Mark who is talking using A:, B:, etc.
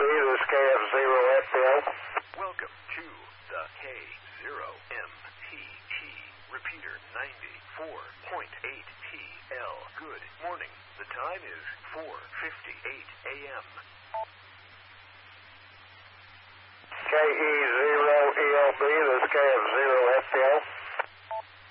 A: this is KF0FL.
B: Welcome to the K0MTT repeater 94.8TL. Good morning. The time is 4:58 a.m.
A: KE0ELB, this is KF0FL.